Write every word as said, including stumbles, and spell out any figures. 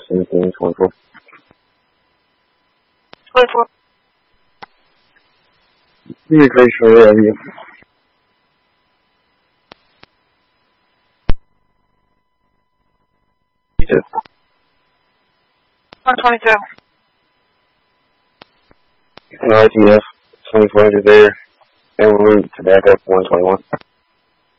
seventeen, twenty-four. twenty-four. Communication area. one twenty-two. I T F, twenty-four hundred there, and we're moving to back up one twenty-one.